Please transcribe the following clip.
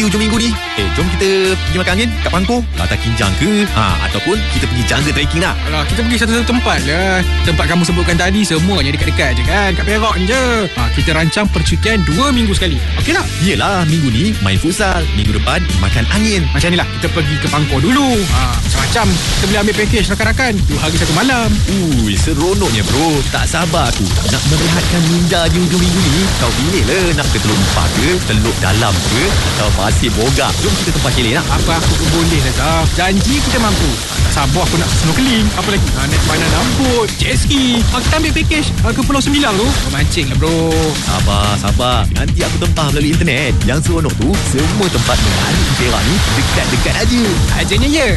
hujung minggu ni? Jom kita pergi makan angin kat Pangkor, Latar Kinjang ke? Ataupun kita pergi jungle trekking lah. Alah, kita pergi satu-satu tempat lah. Tempat kamu sebutkan tadi semuanya dekat-dekat je kan. Kat Perak je. Kita rancang percutian 2 minggu sekali. Okey tak? Yelah, minggu ni main futsal, minggu depan makan angin. Macam ni lah, kita pergi ke Pangkor dulu. Macam-macam. Kita boleh ambil package rakan-rakan 2 hari 1 malam. Seronoknya bro. Tak sabar aku nak merehatkan minda di hujung minggu ni. Kau pilih lah, nak ke Teluk Empat ke, Teluk Dalam ke, atau Pasir Bogak. Jom kita tempat chalet nak. Apa aku pun boleh lah Zaf. Janji kita mampu. Tak sabar aku nak snorkeling. Apa lagi? Naik banana boat, jet ski. Kita ambil package ke Pulau Sembilang tu. Memancing lah bro. Sabar. Nanti aku tempah melalui internet. Yang seronok tu, semua tempat menarik di Perak ni dekat-dekat aja. Ajanya ya.